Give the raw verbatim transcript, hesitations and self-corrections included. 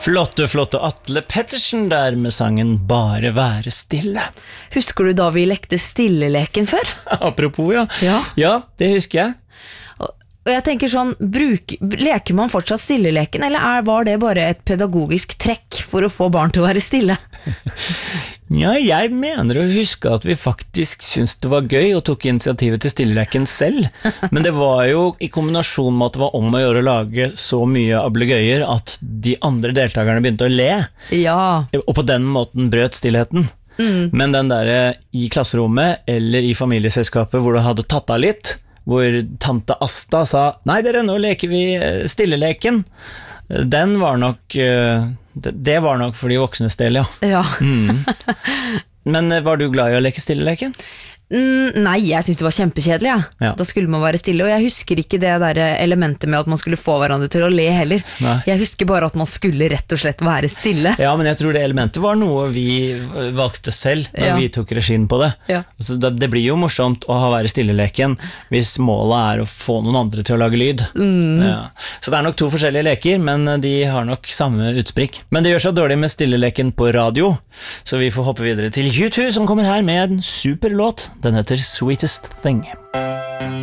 Flotte, flotte Atle Pettersen der med sangen Bare være stille. Husker du da vi lekte stilleleken før? Apropos, ja. Ja. Ja, det husker jeg. Og jeg tenker sånn, bruk, leker man fortsatt stilleleken, eller er, var det bare et pedagogisk trekk for å få barn til å være stille? Ja, jeg mener å huske at vi faktisk syntes det var gøy og tok initiativet til stilleleken selv, men det var jo i kombinasjon med at det var om å gjøre å lage så mye ablegøyer at de andre deltakerne begynte å le, Ja. og på den måten brøt stillheten. Mm. Men den der i klasserommet eller i familieselskapet hvor du hadde tatt av litt, hvor tante Asta sa, nei dere, nå leker vi stilleleken. Den var nok, det var nok for de voksnes del, ja. Ja. Mm. Men var du glad i å leke stilleleken? Mm, nei, jeg synes det var kjempekjedelig, ja. Ja. Da skulle man være stille, og jeg husker ikke det der elementet med at man skulle få hverandre til å le heller. Nei. Jeg husker bare at man skulle rett og slett være stille. Ja, men jeg tror det elementet var noe vi valgte selv når Ja. vi tok regien på det. Ja. Så det, det blir jo morsomt å ha være stilleleken hvis målet er å få noen andre til å lage lyd. Mm. Ja. Så det er nok to forskjellige leker, men de har nok samme utspring. Men det gjør så dårlig med stilleleken på radio, så vi får hoppe videre til U to som kommer her med en super låt. Den heter Sweetest Thing.